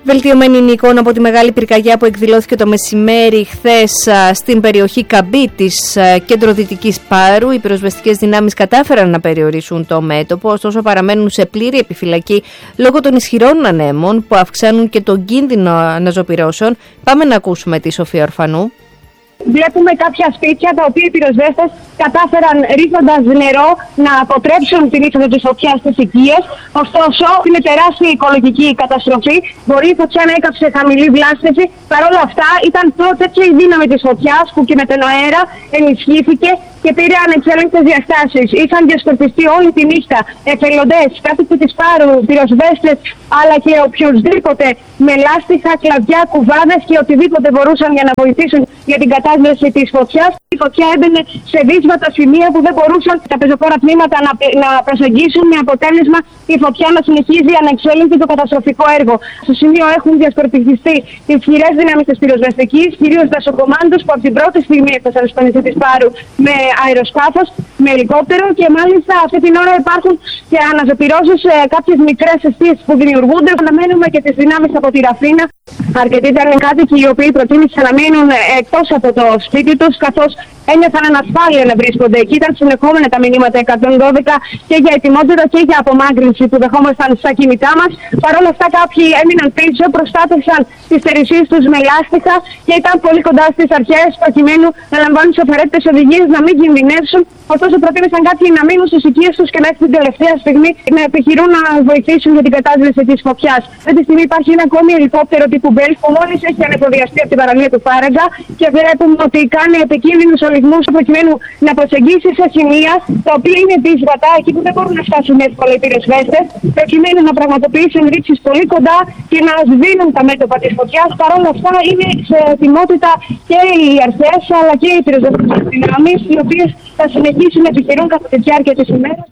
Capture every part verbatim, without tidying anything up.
Βελτιωμένη είναι η εικόνα από τη μεγάλη πυρκαγιά που εκδηλώθηκε το μεσημέρι χθες στην περιοχή Καμπή της κεντροδυτικής Πάρου. Οι πυροσβεστικές δυνάμεις κατάφεραν να περιορίσουν το μέτωπο, ωστόσο παραμένουν σε πλήρη επιφυλακή λόγω των ισχυρών ανέμων που αυξάνουν και τον κίνδυνο αναζωπυρώσεων. Πάμε να ακούσουμε τη Σοφία Ορφανού. Βλέπουμε κάποια σπίτια τα οποία οι πυροσβέστες κατάφεραν ρίχνοντας νερό να αποτρέψουν την είσοδο της φωτιάς στις οικίες. Ωστόσο, είναι τεράστια οικολογική καταστροφή. Μπορεί η φωτιά να έκαψε χαμηλή βλάστηση. Παρ' όλα αυτά, ήταν τέτοια η δύναμη της φωτιάς που και με τον αέρα ενισχύθηκε και πήρε ανεξέλεγκτες διαστάσεις. Είχαν διασκορπιστεί όλη τη νύχτα εθελοντές, κάτοικοι της Πάρου, πυροσβέστες, αλλά και οποιοδήποτε με λάστιχα, κλαδιά, κουβάδες και οτιδήποτε μπορούσαν για να βοηθήσουν για την κατάσταση της φωτιάς. Η φωτιά έμπαινε σε δύσβατα σημεία που δεν μπορούσαν τα πεζοπόρα τμήματα να, να προσεγγίσουν, με αποτέλεσμα η φωτιά να συνεχίζει ανεξέλεγκτη το καταστροφικό έργο. Στο σημείο έχουν διασκορπιστεί οι ισχυρές δυνάμεις της πυροσβεστικής, κυρίως δασοκομάντους που από την πρώτη στιγμή έφτασαν στο νησί της Πάρου με αεροσκάφος, με ελικόπτερο, και μάλιστα αυτή την ώρα υπάρχουν και αναζωπυρώσεις σε κάποιες μικρές αιστείες που δημιουργούνται. Αναμένουμε και τις δυνάμεις από τη Ραφίνα. Αρκετοί ήταν κάτοικοι οι οποίοι προτίμησαν να μείνουν εκτός από το σπίτι τους, καθώς ένιωθαν ανασφάλεια να βρίσκονται εκεί. Ήταν συνεχόμενα τα μηνύματα εκατόν δώδεκα και για ετοιμότητα και για απομάκρυνση που δεχόμασταν στα κινητά μας. Παρ' όλα αυτά, κάποιοι έμειναν πίσω, προστάτευσαν τις θερησίες τους με λάστιχα και ήταν πολύ κοντά στις αρχές προκειμένου να λαμβάνουν τις απαραίτητες οδηγίες να μην κινδυνεύσουν. Ωστόσο, προτίμησαν κάποιοι να μείνουν στις οικίες τους και μέχρι την τελευταία στιγμή να επιχειρούν να βοηθήσουν για την κατάσταση της φωτιάς. Αυτή τη στιγμή υπάρχει ένα ακόμη ελικόπτερο τύπου Μπέλ που μόλις έχει ανεφοδιαστεί από την παραλία του Φάραγγα και βλέπουμε ότι κάνει επικίνδυνους ολιγμούς προκειμένου να προσεγγίσει σε σημεία τα οποία είναι δύσβατα, εκεί που δεν μπορούν να φτάσουν εύκολα οι πυροσβέστες, προκειμένου να πραγματοποιήσουν ρήψεις πολύ κοντά και να σβήνουν τα μέτωπα της φωτιάς. Παρ' όλα αυτά, είναι σε ετοιμότητα και οι αρχές αλλά και οι πυροσβεστικές δυνάμεις, οι οποίες θα συνεχίσουν να επιχειρούν κατά τη διάρκεια της ημέρας.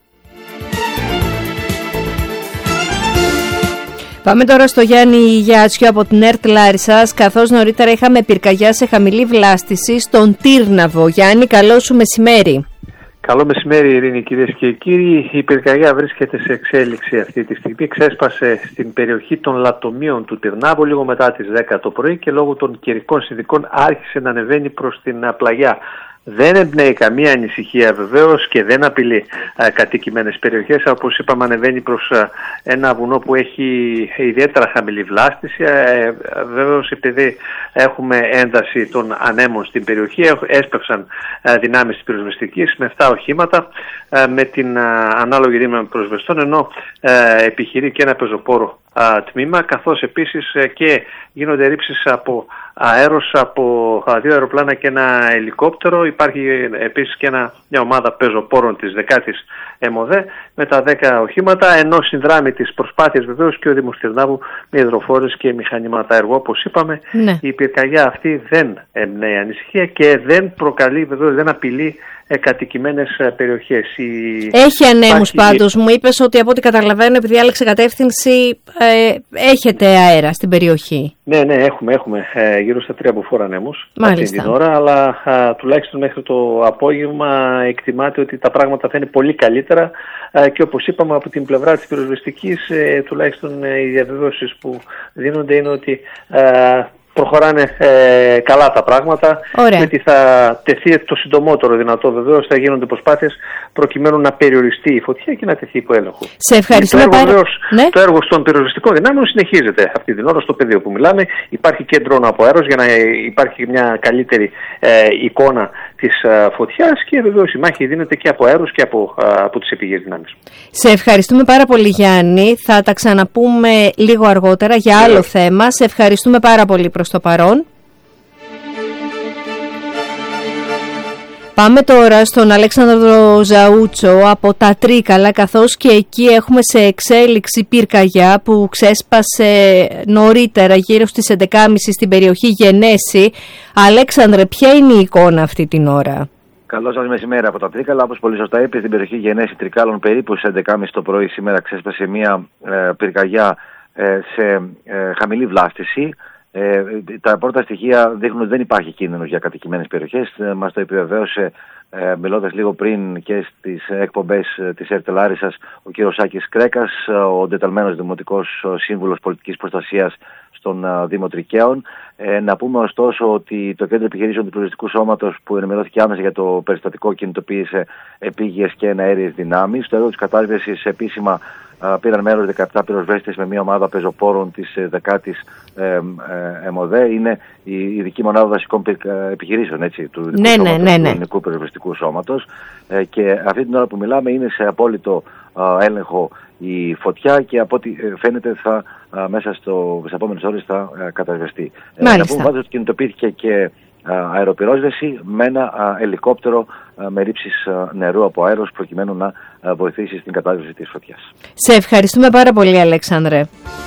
Πάμε τώρα στο Γιάννη Γιάτσιο από την ΕΡΤ Λάρισσας, καθώς νωρίτερα είχαμε πυρκαγιά σε χαμηλή βλάστηση στον Τύρναβο. Γιάννη, καλό σου μεσημέρι. Καλό μεσημέρι, Ειρήνη, κυρίες και κύριοι. Η πυρκαγιά βρίσκεται σε εξέλιξη αυτή τη στιγμή. Ξέσπασε στην περιοχή των Λατομείων του Τυρνάβου λίγο μετά τις δέκα το πρωί και λόγω των καιρικών συνθηκών άρχισε να ανεβαίνει προς την πλαγιά. Δεν εμπνέει καμία ανησυχία βεβαίως και δεν απειλεί α, κατοικημένες περιοχές. Όπως είπαμε, ανεβαίνει προς α, ένα βουνό που έχει ιδιαίτερα χαμηλή βλάστηση. Ε, βεβαίως, επειδή έχουμε ένταση των ανέμων στην περιοχή, έσπευσαν α, δυνάμεις της πυροσβεστικής με επτά οχήματα α, με την α, ανάλογη δύναμη πυροσβεστών, ενώ α, επιχειρεί και ένα πεζοπόρο α, τμήμα, καθώς επίσης α, και γίνονται ρήψεις από αέρος από δύο αεροπλάνα και ένα ελικόπτερο. Υπάρχει επίσης και ένα, μια ομάδα πεζοπόρων της δεκάτης ΕΜΟΔΕ με τα δέκα οχήματα, ενώ συνδράμει τις προσπάθειες βεβαίως και ο Δήμος Τυρνάβου με υδροφόρες και μηχανήματα έργου. Όπως είπαμε, ναι. Η πυρκαγιά αυτή δεν εμπνέει ανησυχία και δεν προκαλεί, βεβαίως δεν απειλεί ε, κατοικημένες ε, περιοχές. Η... Έχει ανέμους υπάρχει... πάντως. Μου είπες ότι από ό,τι καταλαβαίνω, επειδή άλλαξε κατεύθυνση, ε, έχετε αέρα στην περιοχή. Ναι, ναι, έχουμε, έχουμε ε, γύρω στα τρία μποφόρ ανέμους αυτή την ώρα, αλλά α, τουλάχιστον μέχρι το απόγευμα εκτιμάται ότι τα πράγματα θα είναι πολύ καλύτερα α, και όπως είπαμε από την πλευρά της πυροσβεστικής, ε, τουλάχιστον ε, οι διαβεβαιώσεις που δίνονται είναι ότι α, προχωράνε ε, καλά τα πράγματα. Ωραία. Γιατί θα τεθεί το συντομότερο δυνατό, βεβαίως θα γίνονται προσπάθειες προκειμένου να περιοριστεί η φωτιά και να τεθεί υπό έλεγχο. Σε ευχαριστούμε το έργο, πάρα ναι. Το έργο των πυροσβεστικών δυνάμεων συνεχίζεται αυτή την ώρα στο πεδίο που μιλάμε. Υπάρχει και ντρόνο από αέρος για να υπάρχει μια καλύτερη ε, εικόνα της ε, φωτιάς και βεβαίως η μάχη δίνεται και από αέρος και από, ε, από τις επίγειες δυνάμεις. Σε ευχαριστούμε πάρα πολύ, Γιάννη. Θα τα ξαναπούμε λίγο αργότερα για άλλο yeah. θέμα. Σε ευχαριστούμε πάρα πολύ προς το παρόν. Πάμε τώρα στον Αλέξανδρο Ζαούτσο από τα Τρίκαλα, καθώς και εκεί έχουμε σε εξέλιξη πυρκαγιά που ξέσπασε νωρίτερα γύρω στις έντεκα και μισή στην περιοχή Γενέση. Αλέξανδρε, ποια είναι η εικόνα αυτή την ώρα? Καλό σας μεσημέρι από τα Τρίκαλα. Όπως πολύ σωστά είπε, στην περιοχή Γενέση Τρικάλων περίπου στις έντεκα και μισή το πρωί σήμερα ξέσπασε μια ε, πυρκαγιά ε, σε ε, χαμηλή βλάστηση. Ε, τα πρώτα στοιχεία δείχνουν ότι δεν υπάρχει κίνδυνος για κατοικημένες περιοχές. Ε, μας το επιβεβαίωσε, ε, μιλώντας λίγο πριν και στις εκπομπές της ΕΡΤ Λάρισσας, ο κ. Σάκης Κρέκας, ο εντεταλμένος Δημοτικός Σύμβουλος Πολιτικής Προστασίας στον Δήμο Τρικαίων. Ε, να πούμε ωστόσο ότι το Κέντρο Επιχειρήσεων του Πυροσβεστικού Σώματος, που ενημερώθηκε άμεσα για το περιστατικό, κινητοποίησε επίγειες και εναέριες δυνάμεις. Στο έργο της κατάσβεσης επίσημα α, πήραν μέρος δεκαεπτά πυροσβέστες με μια ομάδα πεζοπόρων της δεκάτης ε, ε, ΕΜΟΔΕ. Είναι η ειδική μονάδα δασικών επιχειρήσεων, έτσι, του ναι, ναι, ναι, ναι. του Ελληνικού Πυροσβεστικού Σώματος. Ε, και αυτή την ώρα που μιλάμε είναι σε απόλυτο α, έλεγχο η φωτιά και από ό,τι φαίνεται θα, α, μέσα στο, στις επόμενες ώρες θα α, κατασβεστεί. Ε, να πούμε πάντως ότι κινητοποιήθηκε και α, αεροπυρόσβεση με ένα α, ελικόπτερο α, με ρήψεις α, νερού από αέρος, προκειμένου να α, βοηθήσει στην κατάσβεση της φωτιάς. Σε ευχαριστούμε πάρα πολύ, Αλέξανδρε.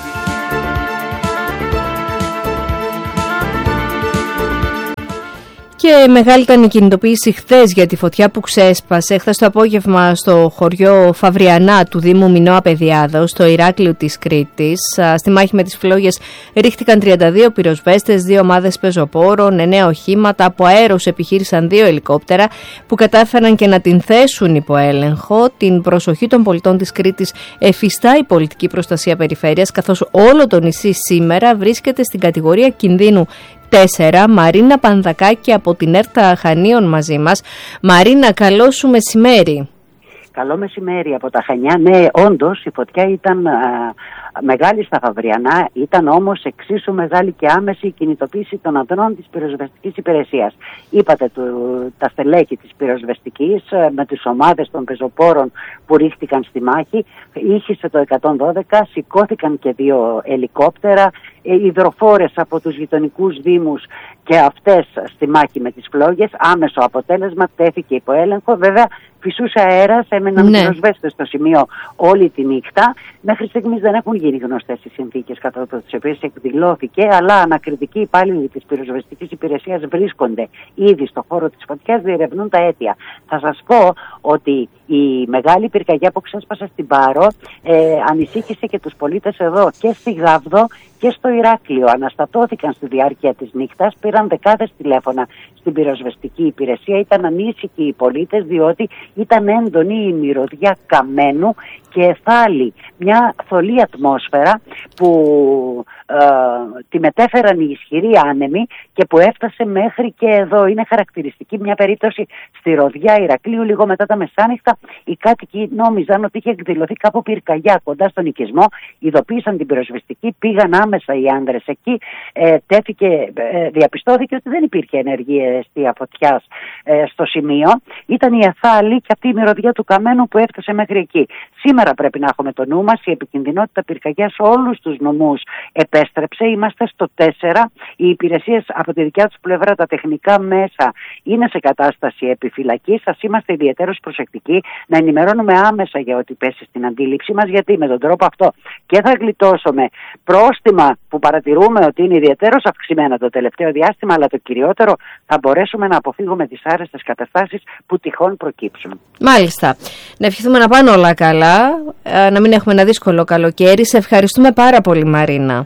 Και μεγάλη ήταν η κινητοποίηση χθες για τη φωτιά που ξέσπασε χθες το απόγευμα στο χωριό Φαβριανά του Δήμου Μινώα Παιδιάδος, στο Ηράκλειο της Κρήτης. Στη μάχη με τις φλόγες ρίχτηκαν τριάντα δύο πυροσβέστες, δύο ομάδες πεζοπόρων, εννέα οχήματα. Από αέρος επιχείρησαν δύο ελικόπτερα που κατάφεραν και να την θέσουν υπό έλεγχο. Την προσοχή των πολιτών της Κρήτης εφιστά η πολιτική προστασία περιφέρειας, καθώς όλο το νησί σήμερα βρίσκεται στην κατηγορία κινδύνου τέσσερα. Μαρίνα Πανδακάκη από την ΕΡΤΑ Χανίων μαζί μας. Μαρίνα, καλό σου μεσημέρι. Καλό μεσημέρι από τα Χανιά. Ναι, όντως η φωτιά ήταν α, μεγάλη στα Φαβριανά, ήταν όμως εξίσου μεγάλη και άμεση η κινητοποίηση των ανδρών της πυροσβεστικής υπηρεσίας. Είπατε του, τα στελέχη της πυροσβεστικής με τις ομάδες των πεζοπόρων που ρίχτηκαν στη μάχη. Ήχησε το εκατόν δώδεκα, σηκώθηκαν και δύο ελικόπτερα, υδροφόρες από τους γειτονικούς δήμους και αυτές στη μάχη με τις φλόγες. Άμεσο αποτέλεσμα, τέθηκε υπό έλεγχο. Βέβαια, φυσούσε αέρας, έμεναν ναι. πυροσβέστες στο σημείο όλη τη νύχτα. Μέχρι στιγμής δεν έχουν γίνει γνωστές οι συνθήκες κατά τις οποίες εκδηλώθηκε, αλλά ανακριτικοί υπάλληλοι της πυροσβεστικής υπηρεσίας βρίσκονται ήδη στο χώρο της φωτιάς, διερευνούν τα αίτια. Θα σας πω ότι η μεγάλη πυρκαγιά που ξέσπασε στην Πάρο ε, ανησύχησε και τους πολίτες εδώ και στη Γάβδο και στο Ηράκλειο. Αναστατώθηκαν στη διάρκεια της νύχτας, πήραν δεκάδες τηλέφωνα στην πυροσβεστική υπηρεσία. Ήταν ανήσυχοι οι πολίτες, διότι ήταν έντονη η μυρωδιά καμένου και εθάλη. Μια θολή ατμόσφαιρα που ε, τη μετέφεραν οι ισχυροί άνεμοι και που έφτασε μέχρι και εδώ. Είναι χαρακτηριστική μια περίπτωση στη Ροδιά Ηρακλείου, λίγο μετά τα μεσάνυχτα. Οι κάτοικοι νόμιζαν ότι είχε εκδηλωθεί κάπου πυρκαγιά κοντά στον οικισμό. Ειδοποίησαν την πυροσβεστική, πήγαν άμεσα οι άνδρες εκεί. Ε, τέθηκε, ε, διαπιστώθηκε ότι δεν υπήρχε ενεργή αιστεία φωτιάς ε, στο σημείο. Ήταν η αθάλη και αυτή η μυρωδιά του καμένου που έφτασε μέχρι εκεί. Σήμερα πρέπει να έχουμε το νου μας. Η επικινδυνότητα πυρκαγιάς σε όλους τους νομούς επέστρεψε. Είμαστε στο τέσσερα. Οι υπηρεσίες από τη δικιά τους πλευρά, τα τεχνικά μέσα, είναι σε κατάσταση επιφυλακής. Σας είμαστε ιδιαίτερως προσεκτικοί να ενημερώνουμε άμεσα για ό,τι πέσει στην αντίληψή μας, γιατί με τον τρόπο αυτό και θα γλιτώσουμε πρόστιμα που παρατηρούμε ότι είναι ιδιαίτερως αυξημένα το τελευταίο διάστημα, αλλά το κυριότερο, θα μπορέσουμε να αποφύγουμε τις άρεστες καταστάσεις που τυχόν προκύψουν. Μάλιστα. Να ευχηθούμε να πάνε όλα καλά, να μην έχουμε ένα δύσκολο καλοκαίρι. Σε ευχαριστούμε πάρα πολύ, Μαρίνα.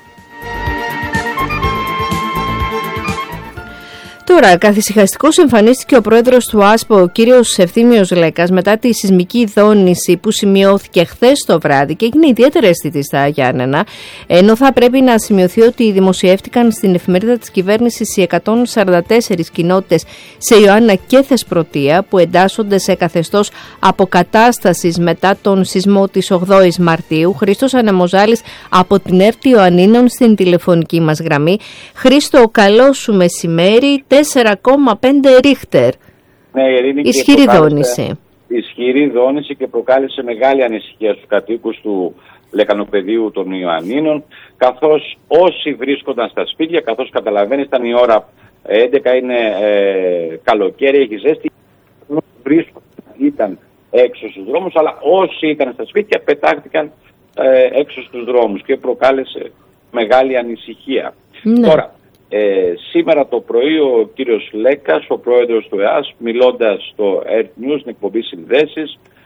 Τώρα, καθησυχαστικός εμφανίστηκε ο πρόεδρος του ΆΣΠΟ, ο κύριος Ευθύμιος Λέκας, μετά τη σεισμική δόνηση που σημειώθηκε χθες το βράδυ και έγινε ιδιαίτερα αισθητή στα Γιάννενα, ενώ θα πρέπει να σημειωθεί ότι δημοσιεύτηκαν στην εφημερίδα της κυβέρνησης οι εκατόν σαράντα τέσσερις κοινότητες σε Ιωάννα και Θεσπρωτεία που εντάσσονται σε καθεστώς αποκατάστασης μετά τον σεισμό της ογδόης Μαρτίου. Χρήστος Ανεμοζάλης από την ΕΡΤ Ιωαννίνων στην τηλεφωνική μας γραμμή. Χρήστο, καλό σου μεσημέρι. τέσσερα κόμμα πέντε ρίχτερ. Ναι, Ειρήνη, ισχυρή δόνηση. Ισχυρή δόνηση και προκάλεσε μεγάλη ανησυχία στους κατοίκους του λεκανοπεδίου των Ιωαννίνων, καθώς όσοι βρίσκονταν στα σπίτια, καθώς καταλαβαίνεις ήταν η ώρα έντεκα, είναι ε, καλοκαίρι, έχει ζέστη, βρίσκονταν, ήταν έξω στους δρόμους, αλλά όσοι ήταν στα σπίτια πετάχτηκαν ε, έξω στους δρόμους και προκάλεσε μεγάλη ανησυχία. Ναι. Τώρα, Ε, σήμερα το πρωί ο κύριος Λέκας, ο πρόεδρος του ΕΑΣ, μιλώντας στο ΕΡΤ News, στην εκπομπή Συνδέσεις,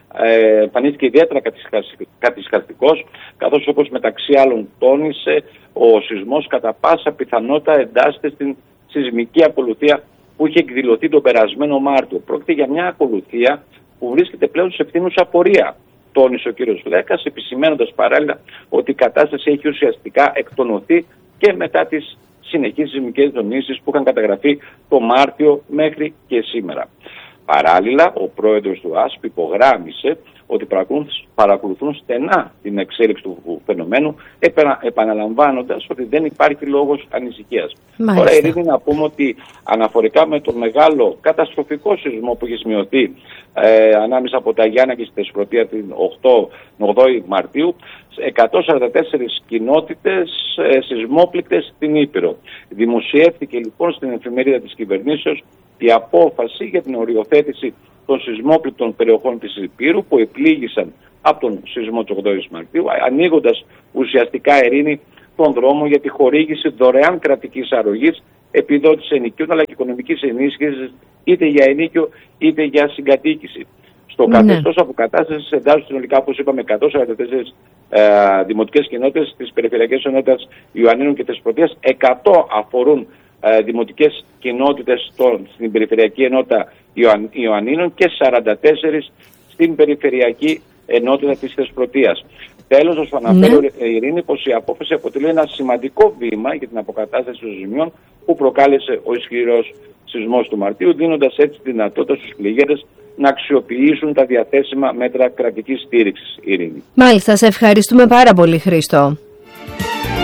ε, εμφανίστηκε ιδιαίτερα καθυσυχαστικός, καθώς όπως μεταξύ άλλων τόνισε, ο σεισμός κατά πάσα πιθανότητα εντάσσεται στην σεισμική ακολουθία που είχε εκδηλωθεί τον περασμένο Μάρτιο. Πρόκειται για μια ακολουθία που βρίσκεται πλέον σε ευθύνουσα πορεία, τόνισε ο κ. Βλέκας, επισημαίνοντας παράλληλα ότι η κατάσταση έχει ουσιαστικά εκτονωθεί και μετά τις συνεχείς σεισμικές δονήσεις που είχαν καταγραφεί το Μάρτιο μέχρι και σήμερα. Παράλληλα, ο πρόεδρος του ΆΣΠ υπογράμμισε ότι παρακολουθούν στενά την εξέλιξη του φαινομένου, επαναλαμβάνοντας ότι δεν υπάρχει λόγος ανησυχίας. Μάλιστα. Τώρα, Ειρήνη, να πούμε ότι αναφορικά με τον μεγάλο καταστροφικό σεισμό που έχει σημειωθεί ε, ανάμεσα από τα Γιάννα και στη Θεσπρωτεία την ογδόη Μαρτίου, εκατόν σαράντα τέσσερις κοινότητες ε, σεισμόπληκτες στην Ήπειρο. Δημοσιεύτηκε λοιπόν στην εφημερίδα της κυβερνήσεως η απόφαση για την οριοθέτηση των σεισμόπληκτων περιοχών της Υπήρου που επλήγησαν από τον σεισμό της ογδόης Μαρτίου, ανοίγοντας ουσιαστικά, Ειρήνη, τον δρόμο για τη χορήγηση δωρεάν κρατικής αρρωγής, επιδότηση ενοικίων αλλά και οικονομικής ενίσχυσης είτε για ενίκιο είτε για συγκατοίκηση. Στο Ναι. καθεστώς αποκατάστασης εντάσσονται συνολικά, όπως είπαμε, εκατόν σαράντα τέσσερις ε, δημοτικές κοινότητες της περιφερειακής ενότητας Ιωαννίνων και Θεσπρωτείας, εκατό αφορούν ε, δημοτικές κοινότητες στον, στην περιφερειακή ενότητα Ιωαν, Ιωαννίνων και σαράντα τέσσερις στην περιφερειακή ενότητα της Θεσπρωτείας. Τέλος, να σου αναφέρω, ναι. Ειρήνη, πως η απόφαση αποτελεί ένα σημαντικό βήμα για την αποκατάσταση των ζημιών που προκάλεσε ο ισχυρός σεισμός του Μαρτίου, δίνοντας έτσι δυνατότητα στους πληγέντες να αξιοποιήσουν τα διαθέσιμα μέτρα κρατικής στήριξης, Ειρήνη. Μάλιστα, σε ευχαριστούμε πάρα πολύ, Χρήστο.